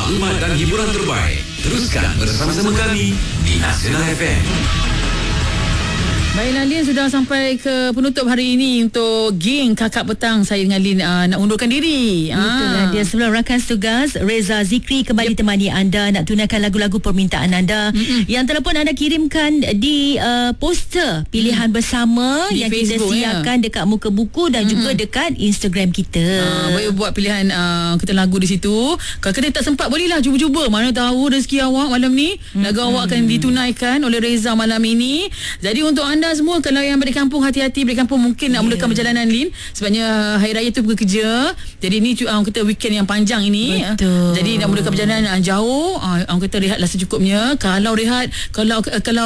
maklumat dan hiburan terbaik. Teruskan bersama-sama kami di Nasional FM. Baiklah Lin, sudah sampai ke penutup hari ini untuk geng Kakak Petang. Saya dengan Lin nak undurkan diri. Itulah dia. Sebelum rakan tugas, Reza Zikri kembali temani anda nak tunaikan lagu-lagu permintaan anda yang telah pun anda kirimkan di poster pilihan bersama di yang Facebook, kita siarkan dekat muka buku dan juga dekat Instagram kita. Boleh buat pilihan kita lagu di situ. Kalau kita tak sempat, bolehlah cuba-cuba. Mana tahu rezeki awak malam ni, lagu awak akan ditunaikan oleh Reza malam ini. Jadi untuk anda semua, kalau yang balik kampung, hati-hati balik kampung, mungkin nak mulakan perjalanan Lin, sebabnya hari raya tu bekerja. Jadi ni kita weekend yang panjang ini. Betul. Jadi nak mulakan perjalanan jauh, orang kata rehatlah secukupnya. Kalau rehat, kalau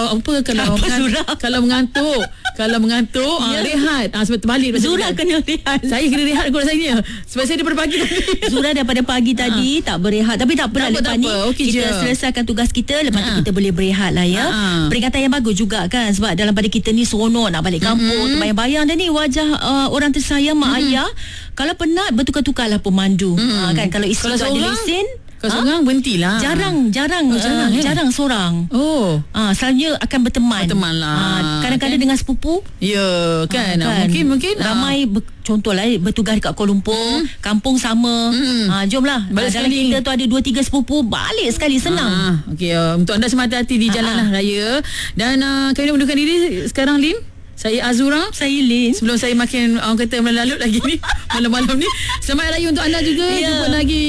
mengantuk rehat. Sebab terbalik Zura kena rehat. Saya kena rehat kot rasanya, sebab saya daripada pagi tadi. Zura daripada pagi tadi tak berehat. Tapi tak apa, lepas ni kita selesaikan tugas kita, lepas tu kita boleh berehat lah ya. Peringatan yang bagus juga kan, sebab dalam pada kita ni seronok nak balik kampung, terbayang-bayang dah ni wajah orang tersayang mak ayah. Kalau penat, bertukar-tukarlah pemandu. Kan kalau isteri tu ada lesen, kalau seorang berhentilah. Jarang seorang. Selalunya akan berteman. Berteman lah. Kadang-kadang dengan sepupu. Ya, kan. Mungkin ramai contohlah bertugas dekat Kuala Lumpur, kampung sama. Jomlah. Dalam kita tu ada 2-3 sepupu, balik sekali senang. Okey, untuk anda semata hati di jalan lah raya. Dan kami nak mundurkan diri sekarang, Lin. Saya Azura. Saya Lin. Sebelum saya makin orang kata melalut lagi ni malam-malam ni. Selamat raya untuk anda juga. Jumpa lagi